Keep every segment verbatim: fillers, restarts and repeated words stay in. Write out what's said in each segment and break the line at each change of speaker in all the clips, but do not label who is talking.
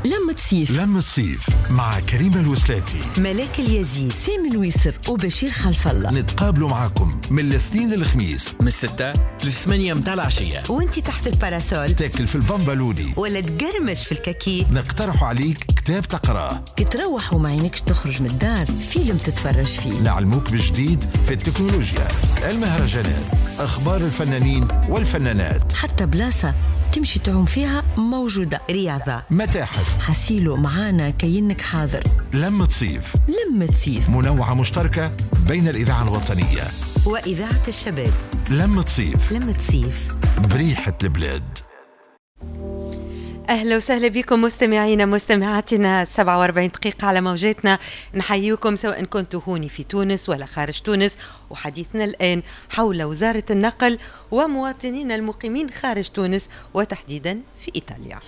لما تصيف
لما تصيف مع كريمة الوسلاتي،
ملاك اليزيد، سامي الويسر وبشير خلف الله.
نتقابلوا معاكم من الاثنين للخميس
من الستة للثمانية متاع العشية،
وانتي تحت الباراسول
تاكل في البامبالودي
ولا تقرمش في الكاكي.
نقترح عليك كتاب تقراه،
كتروح وما عينكش تخرج من الدار، فيلم تتفرج فيه،
نعلموك بجديد في التكنولوجيا، المهرجانات، أخبار الفنانين والفنانات،
حتى بلاصة تمشي تعوم فيها موجودة، رياضة،
متاحف.
حسيلو معانا كينك حاضر.
لما تصيف
لما تصيف
منوعة مشتركة بين الإذاعة الوطنية
وإذاعة الشباب.
لما تصيف
لما تصيف
بريحة البلاد.
أهلا وسهلا بكم مستمعينا مستمعاتنا، سبعة وأربعين دقيقة على موجاتنا. نحييكم سواء كنتوا هوني في تونس ولا خارج تونس، وحديثنا الآن حول وزارة النقل ومواطنين المقيمين خارج تونس وتحديدا في إيطاليا.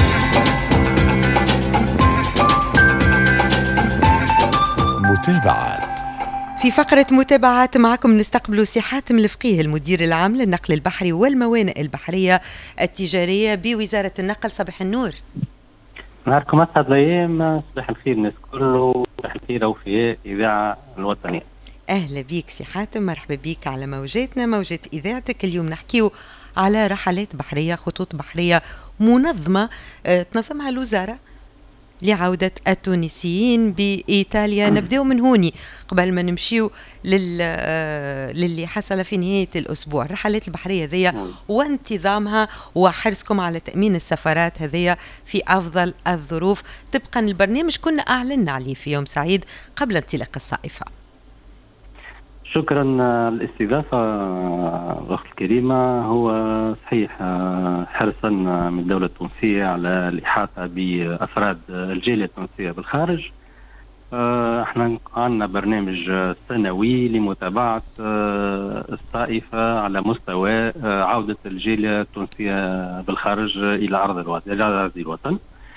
متابعات.
في فقرة متابعات معكم نستقبل سي حاتم الفقيه المدير العام للنقل البحري والموانئ البحرية التجارية بوزارة النقل. صباح النور.
نهاركم أسعد الأيام، صباح الخير الناس كله، صباح الخير أوفياء إذاعة الوطنية.
أهلا بيك سي حاتم، مرحبا بيك على موجاتنا موجة إذاعتك. اليوم نحكيو على رحلات بحرية، خطوط بحرية منظمة اه تنظمها الوزارة لعودة التونسيين بإيطاليا. نبدأ من هوني قبل ما نمشيو لل... للي حصل في نهاية الأسبوع، الرحلات البحرية ذي وانتظامها وحرصكم على تأمين السفرات هذه في أفضل الظروف طبقا البرنامج كنا أعلنا عليه في يوم سعيد قبل انطلاق الصائفة.
شكرا الاستضافة الأخت الكريمة. هو صحيح حرصا من الدولة التونسية على الإحاطة بأفراد الجالية التونسية بالخارج. احنا عندنا برنامج سنوي لمتابعة الصائفة على مستوى عودة الجالية التونسية بالخارج إلى أرض الوطن.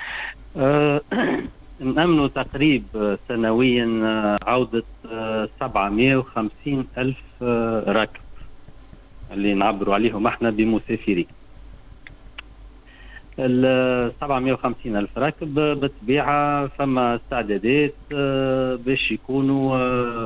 نأمنوا تقريب سنويا عودة سبعمائة وخمسين ألف راكب اللي نعبروا عليهم احنا بمسافرين. ال سبعمائة وخمسين ألف راكب بالطبيعة فما استعدادات باش يكونوا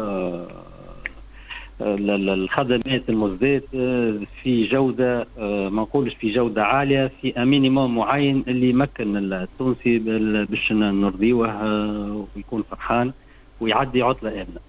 الخدمات المزدات في جودة، ما نقولش في جودة عالية، في مينيموم معين اللي يمكن التونسي باش نرضيوه ويكون فرحان ويعدي عطلة آمنة.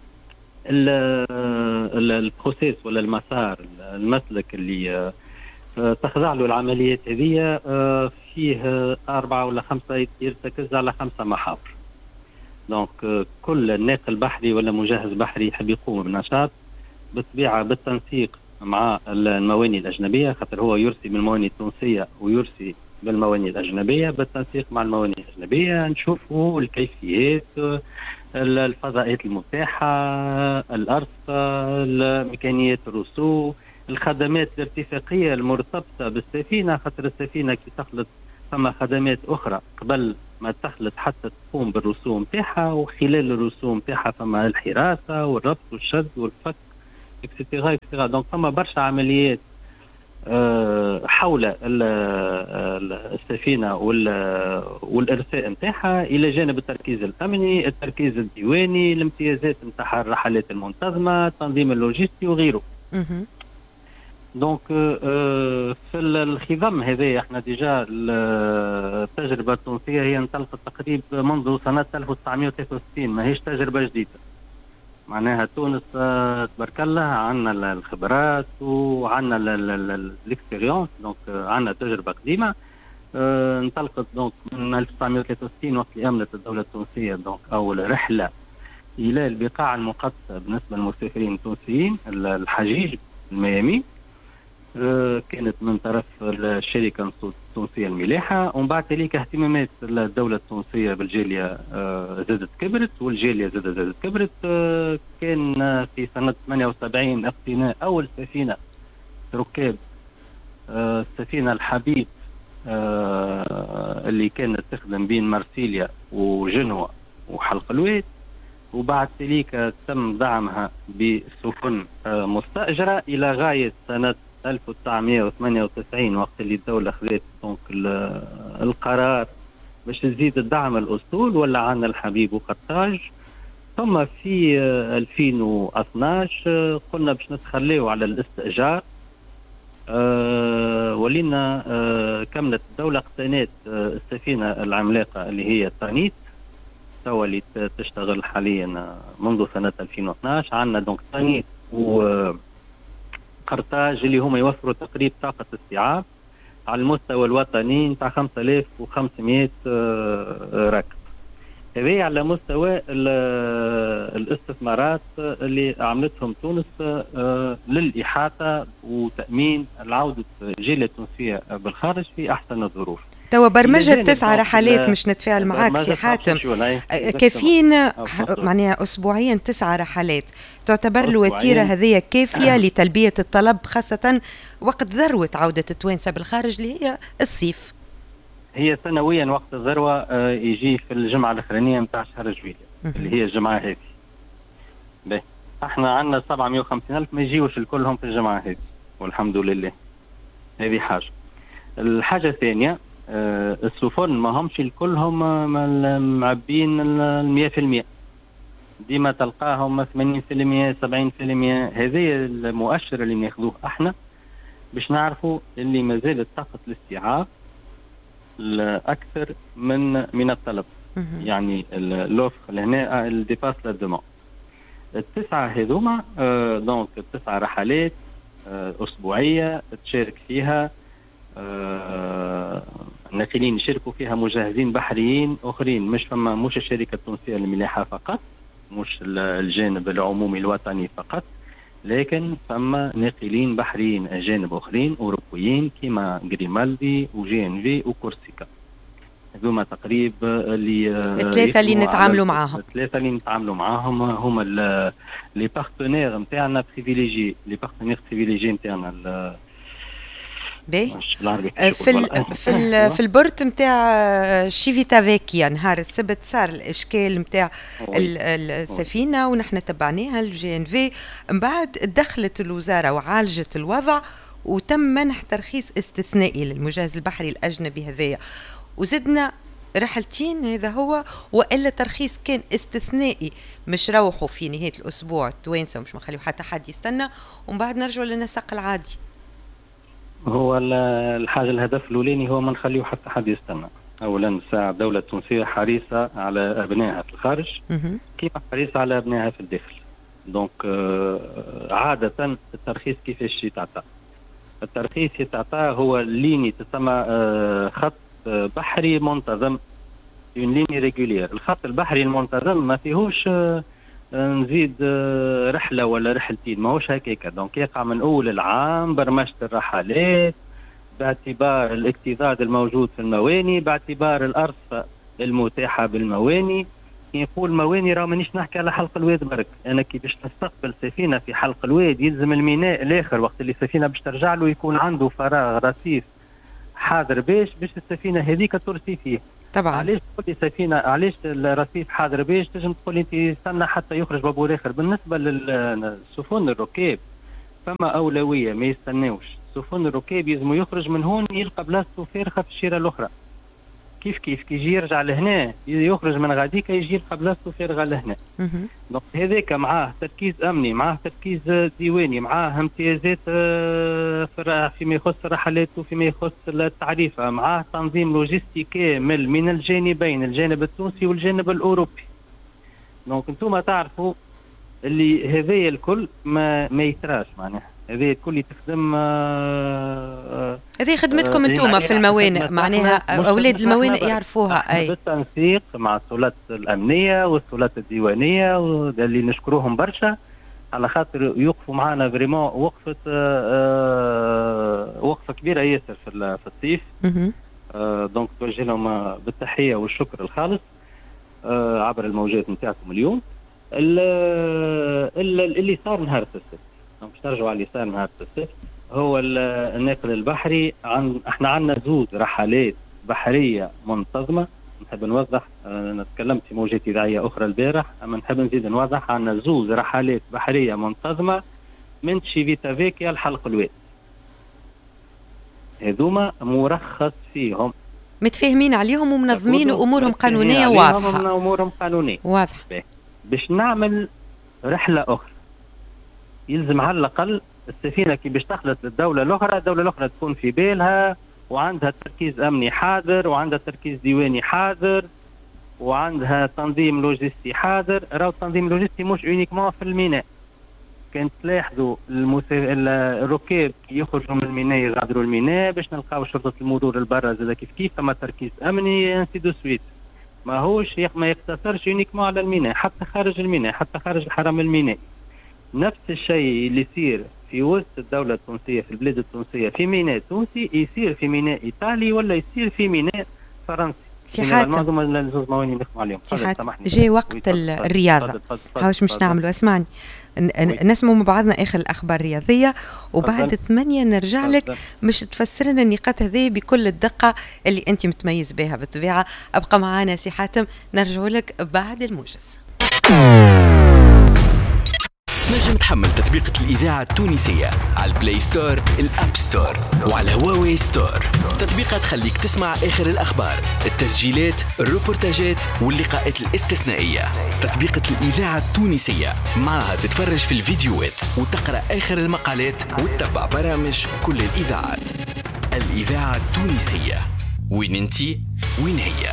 البروسيس ولا المسار المسلك اللي تخضع له العمليات هذه فيه أربعة ولا خمسة، يرتكز على خمسة محاور. دونك كل ناقل بحري ولا مجهز بحري يحب يقوم بنشاط بالطبيعة بالتنسيق مع الموانئ الأجنبية، خاطر هو يرسي بالموانئ التونسية ويرسي بالموانئ الأجنبية. بالتنسيق مع الموانئ الأجنبية نشوفوا الكيفيات، الفضاءات المتاحة، الأرصفة، ميكانيات الرسوم، الخدمات الارتفاقية المرتبطة بالسفينة، خاطر السفينة كي تخلط ثم خدمات أخرى قبل ما تخلط حتى تقوم بالرسوم تاعها، وخلال الرسوم تاعها فما الحراسة والربط والشد والفك اكسترا اكسترا. دونك فما برشا عمليات حول السفينة والإرساء نتاعها، إلى جانب التركيز الأمني، التركيز الديواني، الامتيازات نتاع الرحلات المنتظمة، التنظيم اللوجستي وغيره. دونك في الخضم هذا احنا ديجا التجربة التونسية هي انطلقت تقريبا منذ سنة ألف وتسعمائة وثلاثة وستين، ما هيش تجربة جديدة. معناها تونس تبارك الله عندنا الخبرات وعندنا الاكسبيريونس، دونك عندنا تجربة قديمة. انطلقت دونك من ألف وتسعمائة وثلاثة وستين وقت اللي أمنت الدولة التونسية دونك أول رحلة إلى البقاع المقدسة بالنسبة للمسافرين التونسيين، الحجيج الميامي، كانت من طرف الشركة التونسية الملاحة. ومن بعد ذلك اهتمامات الدولة التونسية بالجالية زادت كبرت، والجالية زادت زادت كبرت. كان في سنة ثمانية وسبعين اقتناء أول سفينة ركاب، السفينة الحبيب اللي كانت تخدم بين مرسيليا وجنوة وحلق الواد. وبعد ذلك تم دعمها بسفن مستأجرة إلى غاية سنة ألف وتسعمائة وثمانية وتسعين وقت اللي الدولة خذت دونك القرار باش تزيد الدعم الأسطول، ولا عندنا الحبيب وقرطاج. ثم في ألفين واثناش قلنا باش نتخليو على الاستئجار. أه ولينا أه كملت الدولة اقتنت أه السفينة العملاقة اللي هي تانيت، توا اللي تشتغل حاليا منذ سنة ألفين واثناش. عندنا دونك تانيت وقرطاج اللي هما يوفروا تقريبا طاقة استيعاب على المستوى الوطني نتاع خمسة آلاف وخمسمائة أه راكب. هذه على مستوى الاستثمارات اللي عملتهم تونس للإحاطة وتأمين العودة الجالية التونسية بالخارج في أحسن الظروف.
توا برمجة تسعة رحلات مش نتفاعل معاك سي حاتم، كافيين معناها أسبوعيا تسعة رحلات، تعتبر الوتيرة هذه كافية لتلبية الطلب، خاصة وقت ذروة عودة التوانسة بالخارج اللي هي الصيف؟
هي سنويا وقت الذروه يجي في الجمعه الاخرانيه نتاع شهر جويلية اللي هي الجمعه هذه. باهي احنا عندنا سبعمائة وخمسين ألف ما يجيوش الكلهم في الجمعه هذه والحمد لله. هذه حاجه. الحاجه الثانيه السفن ما همش الكلهم معبين المئة في المئة، ديما تلقاهم ثمانين في المئة سبعين في المئة. هذه المؤشر اللي ناخذوه احنا باش نعرفوا اللي مازالت طاقه الاستيعاب اكثر من من الطلب. يعني اللوفر لهنا الديباس لا دومون. التسعه هذوما آه دونك التسعه رحلات آه اسبوعيه تشارك فيها آه الناقلين يشاركوا فيها مجهزين بحريين اخرين، مش فما مش الشركه التونسيه الملاحه فقط، مش الجانب العمومي الوطني فقط، لكن فما ناقلين بحريين اجانب اخرين اوروبيين كيما غريمالدي وجي ان في وكورسيكا. هذوما تقريبا اللي
الثلاثه اللي نتعاملوا معاهم
الثلاثه اللي نتعاملوا معاهم هما لي بارتنير نتاعنا بريفيليجي، لي بارتنير بريفيليجي نتاعنا.
باهي في ال في ال في البورت نتاع شيفيتافيكيا نهار السبت صار الاشكال نتاع السفينه ونحن تبعناها الجي ان في، من بعد دخلت الوزاره وعالجت الوضع وتم منح ترخيص استثنائي للمجهز البحري الاجنبي هذايا، وزدنا رحلتين هذا هو، والا ترخيص كان استثنائي مش روحوا في نهايه الاسبوع التوانسه ومش مخليو حتى حد يستنى ومن بعد نرجعوا للنسق العادي.
هو الحاجة الهدف الأولاني هو ما نخليه حتى حد يستنى. أولا الساعة الدولة التونسية حريصة على أبنائها في الخارج كيف حريصة على أبنائها في الداخل. دونك عادة الترخيص كيفاش يتعطى؟ الترخيص يتعطى هو ليني تسمى خط بحري منتظم، اون ليني ريغولير. الخط البحري المنتظم ما فيهوش نزيد رحلة ولا رحلتين، ماهوش هكاكا. دونك يقع من أول العام برمجة الرحلات باعتبار الاكتظاظ الموجود في المواني، باعتبار الأرصفة المتاحة بالمواني. يقول مواني راه مانيش نحكي على حلق الواد برك، أنا كي باش تستقبل سفينة في حلق الواد يلزم الميناء الآخر وقت اللي السفينة باش ترجع له يكون عنده فراغ رصيف حاضر باش باش السفينة هذيك ترسي فيه.
طبعا
علاش تقول لي سفينه علاش الرصيف حاضر باش تنجم تقول لي انت استنى حتى يخرج بابور اخر. بالنسبه للسفن الركاب فما اولويه ما يستناوش، سفن الركاب يلزم يخرج من هون يلقى بلاصتو فارغه في الشيره الاخرى. كيف كيف كي يجي يرجع لهنا يخرج من غاديك يجي يلقى بلاصتو فارغه لهنا. دونك هذاك معاه تركيز امني، معاه تركيز ديواني، معاه امتيازات فيما يخص الرحلات وفيما يخص التعريفه، معاه تنظيم لوجستي كامل من الجانبين الجانب التونسي والجانب الاوروبي. دونك انتم تعرفوا اللي هذايا الكل ما ما يتراش معناها هذه الكل تخدم.
هذه خدمتكم انتم في الموانئ معناها اولاد الموانئ يعرفوها. اي
بالتنسيق مع السلطات الامنيه والسلطات الديوانيه واللي نشكروهم برشا على خاطر يوقفوا معنا فريمون وقفه وقفه كبيره ياسر في في الصيف. دونك توجه لهم بالتحيه والشكر الخالص عبر الموجات نتاعكم اليوم. اللي صار نهار السبت باش نرجعوا على اللي صار نهار السبت هو الناقل البحري. عن احنا عندنا زوج رحلات بحريه منتظمه. نحب نوضح، انا تكلمت في موجات اذاعيه اخرى البارح اما نحب نزيد نوضح، عندنا زوج رحلات بحريه منتظمه من شيفيتافيكيا لحلق الواد. هذوما مرخص فيهم
متفاهمين عليهم ومنظمين وامورهم قانونيه واضحه.
امورهم قانونيه
واضحه.
باش نعمل رحله اخرى يلزم على الاقل السفينه كي باش تخلط للدوله الاخرى، الدوله الاخرى تكون في بالها وعندها تركيز امني حاضر وعندها تركيز ديواني حاضر وعندها تنظيم لوجستي حاضر. راهو التنظيم اللوجستي مش يونيكمون في الميناء. كانت تلاحظوا المسا... الركاب يخرجوا من الميناء يغادروا الميناء باش نلقاو شرطه المرور البرة زاد كيف كيف، فما تركيز امني انسي دو سويت. ما هوش ما يقتصرش يونيكمون على الميناء، حتى خارج الميناء، حتى خارج الحرم الميناء. نفس الشيء اللي يصير في وسط الدولة التونسية في البلاد التونسية في ميناء تونسي يصير في ميناء إيطالي ولا يصير في ميناء فرنسي.
سي حاتم جاي وقت الرياضة، هاوش مش نعملوا. اسمعني نسمعوا مع بعضنا آخر الأخبار الرياضية وبعد ثمانية نرجع لك مش تفسر لنا النقاط هذه بكل الدقة اللي أنت متميز بها بالطبيعة. أبقى معنا سي حاتم، نرجع لك بعد الموجز.
نجم تحمل تطبيقة الإذاعة التونسية على البلاي ستور، الأب ستور، وعلى هواوي ستور. تطبيقات تخليك تسمع آخر الأخبار، التسجيلات، الروبورتاجات واللقاءات الاستثنائية. تطبيقة الإذاعة التونسية معها تتفرج في الفيديوهات وتقرأ آخر المقالات وتتبع برامج كل الإذاعات. الإذاعة التونسية، وين انتي وين هي.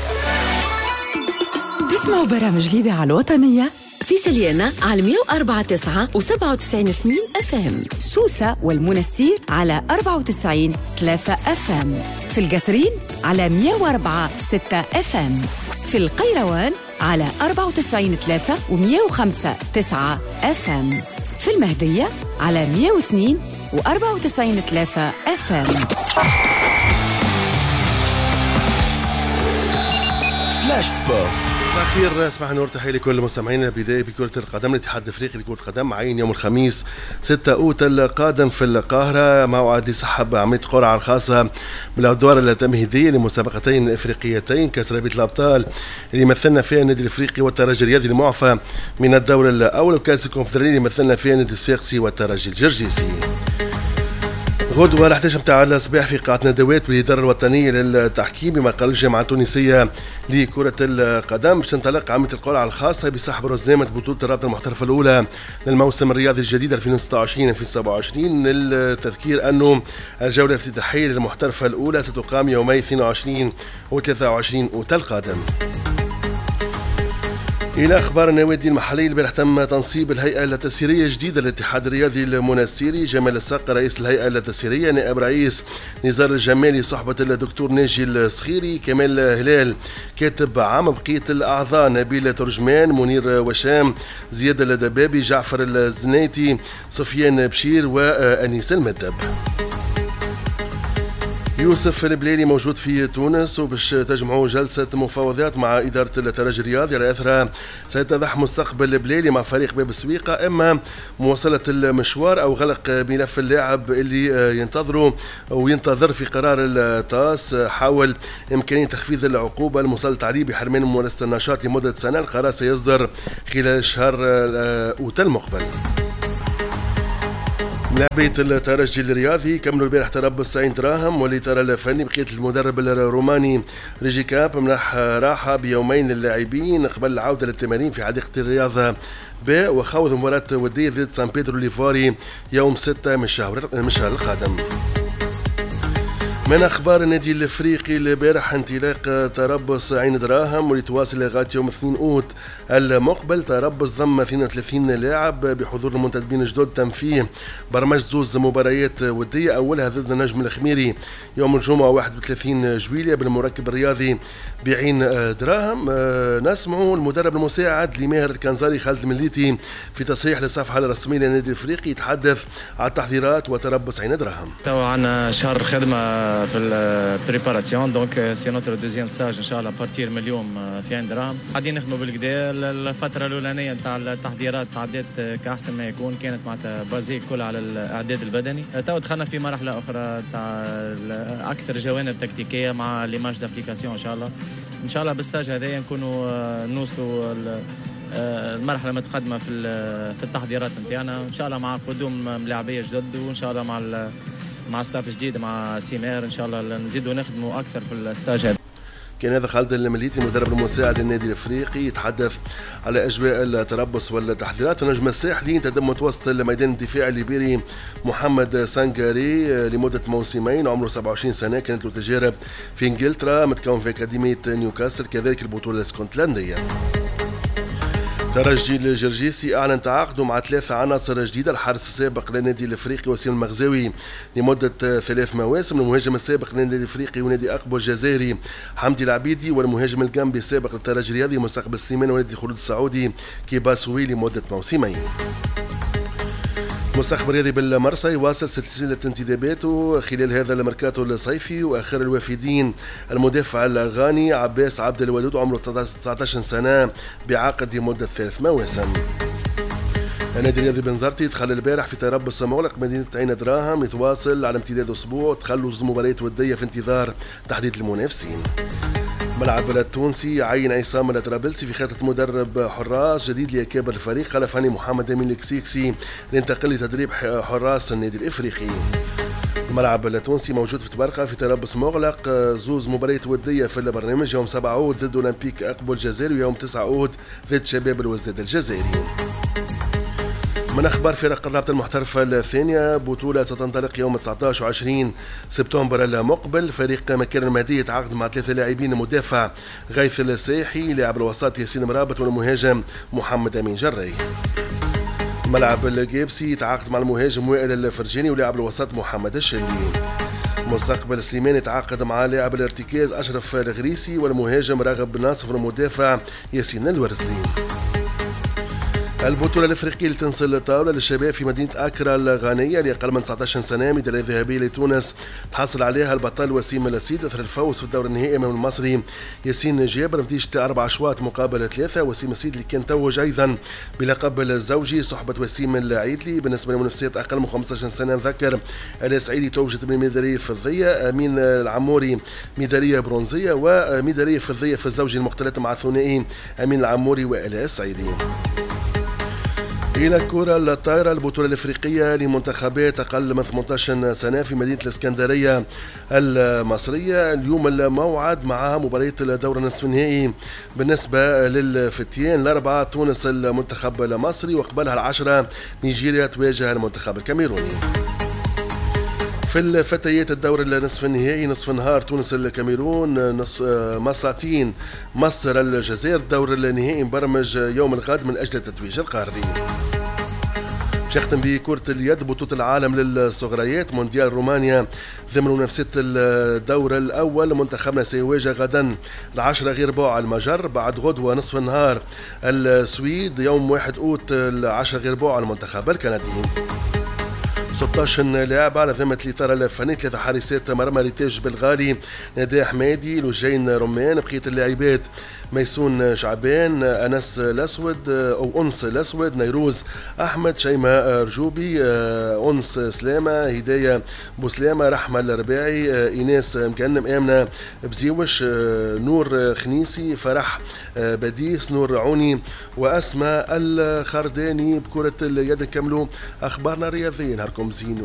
تسمعوا برامج الإذاعة الوطنية في سليانة على مية وأربعة تسعة وسبعة وتسعين اثنين اف ام، سوسة والمنستير على أربعة وتسعين ثلاثة اف ام، في القصرين على مية وأربعة ستة اف ام، في القيروان على أربعة وتسعين ثلاثة ومية وخمسة تسعة اف ام، في المهدية على مية واثنين وأربعة وتسعين ثلاثة اف ام.
فلاش سبور.
أخير اسمح نور تحية لكل مستمعينا. البداية بكرة القدم، الاتحاد الافريقي لكرة القدم عين يوم الخميس ستة أوت القادم في القاهرة موعد يسحب عملية القرعة الخاصة بالأدوار التمهيدية لمسابقتين افريقيتين، كأس رابطة الأبطال اللي يمثلنا فيها النادي الافريقي والترجي الرياضي المعفى من الدور الأول، وكأس الكونفدرالية اللي يمثلنا فيها النادي الصفاقسي والترجي الجرجيسي. غدوة راح تشم تاع الصباح في قاعة ندوات بالإدارة الوطنية للتحكيم بما قال الجامعة التونسية لكرة القدم باش تنطلق عملية القرعة الخاصة بسحب رزنامة بطولة الرابطة المحترفة الأولى للموسم الرياضي الجديد ألفين وستة وعشرين ألفين وسبعة وعشرين. للتذكير أنه الجولة الافتتاحية للمحترفة الأولى ستقام يومي اثنين وعشرين و ثلاثة وعشرين أوت القادم. إلى أخبار النوادي المحلية، البارح تم تنصيب الهيئة التسييرية الجديدة للاتحاد الرياضي المنستيري. جمال الساق رئيس الهيئة التسييرية، نائب رئيس نزار الجمالي صحبة الدكتور ناجي الصخيري، كمال هلال كاتب عام، بقية الأعضاء نبيل ترجمان، منير وشام، زياد الدبابي، جعفر الزنيتي، سفيان بشير وأنيس المدب. يوسف البليلي موجود في تونس وباش تجمعوا جلسة مفاوضات مع إدارة الترجي الرياضي، على أثرها سيتضح مستقبل البليلي مع فريق باب السويقة، إما مواصلة المشوار أو غلق ملف اللاعب اللي ينتظروا وينتظر في قرار الطاس. حاول إمكانية تخفيض العقوبة المسلط عليه بحرمان ممارسة النشاط لمدة سنة. القرار سيصدر خلال شهر أوت المقبل. لاعبية الترجي الرياضي كملوا البارح تربص عين دراهم، والإطار الفني بقية المدرب الروماني ريجي كاب منح راحة بيومين للاعبين قبل العودة للتمارين في حديقة الرياضة ب، وخوض مباراة ودية ضد سان بيدرو ليفاري يوم ستة من الشهر من الشهر القادم. من أخبار النادي الافريقي البارح انطلاق تربص عين دراهم واللي تواصل لغاية يوم اثنين أوت المقبل. تربص ضم اثنين وثلاثين لاعب بحضور المنتدبين الجدد، تم فيه برمج زوز مباريات ودية، أولها ضد النجم الخميري يوم الجمعة واحد وثلاثين جويلية بالمركب الرياضي بعين دراهم. نسمعوا المدرب المساعد لماهر الكنزاري خالد المليتي في تصريح للصفحة الرسمية للنادي الافريقي يتحدث على التحضيرات وتربص عين دراهم.
طبعا شهر خدمة في البريباراسيون، دونك سي نوتر دوزيام ستاج ان شاء الله بارتير من اليوم في عين دراهم. قاعدين نخدموا بالكدا. الفتره الاولانيه نتاع التحضيرات تعدات كاحسن ما يكون، كانت معناتها بازي كل على الاعداد البدني. تو دخلنا في مرحله اخرى تاع اكثر جوانب تكتيكيه مع ليماج دابليكاسيون. ان شاء الله ان شاء الله بالستاج هذايا نكونوا نوصلوا المرحله المتقدمه في في التحضيرات نتاعنا ان شاء الله، مع قدوم لاعبيه جدد، وان شاء الله مع مع ستاف جديد مع سيمير ان شاء الله نزيدوا نخدموا اكثر في الستاج هذا.
كان هذا خالد المليتي المدرب المساعد للنادي الافريقي يتحدث على اجواء التربص والتحضيرات. النجم الساحلي تم متوسط الميدان الدفاعي الليبيري محمد سانغاري لمده موسمين، عمره سبعة وعشرين سنه، كانت له تجارب في انجلترا، متكون في اكاديميه نيوكاسل، كذلك البطوله الاسكتلنديه. ترجي الجرجيسي اعلن تعاقده مع ثلاثه عناصر جديده، الحارس السابق للنادي الافريقي وسيم المغزاوي لمده ثلاث مواسم، المهاجم السابق للنادي الافريقي ونادي اقبو الجزائري حمدي العبيدي، والمهاجم الجنبي السابق للترجي الرياضي مستقبل سليمان ونادي خلود السعودي كيباسوي لمده موسمين. مستقبل الرياضي بالمرسى يواصل سلسلة انتداباته خلال هذا الميركاتو الصيفي، واخر الوافدين المدافع الغاني عباس عبد الودود عمره تسعة عشر سنة بعقد لمدة ثلاث مواسم. النادي الرياضي بنزرتي دخل البارح في تربص مغلق مدينة عين دراهم يتواصل على امتداد اسبوع، تخلص مباريات ودية في انتظار تحديد المنافسين. ملعب التونسي عين عصام الطرابلسي في خطة مدرب حراس جديد ليكابر الفريق خلف عني محمد امين الكسيكسي لينتقل لتدريب حراس النادي الافريقي. الملعب التونسي موجود في تبرقة في تربص مغلق، زوز مباريات ودية في البرنامج، يوم سبعة عود ضد اولمبيك اقبو الجزائري ويوم تسعة عود ضد شباب الوزداد الجزائري. من أخبار فرق الرابطة المحترفة الثانية، بطولة ستنطلق يوم تسعة عشر وعشرين سبتمبر المقبل. فريق مكان المهدي يتعاقد مع ثلاثة لاعبين، المدافع غيث الساحي، لاعب الوسط ياسين مرابط، والمهاجم محمد أمين جراي. ملعب الجيبسي يتعاقد مع المهاجم وائل الفرجاني ولاعب الوسط محمد الشلي. مستقبل سليمان يتعاقد مع لاعب الارتكاز أشرف الغريسي، والمهاجم راغب ناصف، والمدافع ياسين الورزلي. البطولة الافريقية لتنس الطاولة للشباب في مدينة اكرا الغانية لأقل من تسعة عشر سنة، ميدالية ذهبية لتونس تحصل عليها البطل وسيم السيد اثر الفوز في الدور النهائي امام المصري ياسين جابر بنتيجة أربع أشواط مقابل ثلاثة. وسيم السيد اللي كان توج أيضا بلقب الزوجي صحبة وسيم العيدلي. بالنسبة للمنافسات أقل من خمسة عشر سنة نذكر السعيدي توجت بميدالية فضية، أمين العموري ميدالية برونزية، وميدالية فضية في الزوجي المختلط مع الثنائي أمين العموري وآلاء السعيدي. إلى الكرة الطايرة، البطولة الإفريقية لمنتخبات أقل من ثمانية عشر سنة في مدينة الإسكندرية المصرية. اليوم الموعد مع مباراة الدور النصف النهائي بالنسبة للفتيان. الأربعة تونس المنتخب المصري، وقبلها العشرة نيجيريا تواجه المنتخب الكاميروني. في الفتيات الدور النصف النهائي، نصف نهار تونس الكاميرون، نص مساطين مصر الجزائر. الدور النهائي مبرمج يوم الغد من أجل التتويج القاري. باش نختم بكرة اليد، بطولة العالم للصغريات مونديال رومانيا ضمن منافسة الدور الأول. منتخبنا سيواجه غدا العشرة غير باع المجر، بعد غدوة نصف النهار السويد، يوم واحد أوت العشرة غير باع المنتخب الكندي. ستة عشر لاعب على ذمة الإطار الفني، ثلاثة حارسات مرمى ريتاج بالغالي، نداء حمادي، لوجين رمان. بقية اللاعبات ميسون شعبان، أنس الأسود أو أنس الأسود، نيروز أحمد، شيماء رجوبي، أنس سلامة، هداية بوسلامة، رحمة الرباعي، إيناس مكنم، آمنة بزيوش، نور خنيسي، فرح بديس، نور عوني، وأسماء الخرداني. بكرة اليد نكملوا أخبارنا الرياضية. نهاركم زين.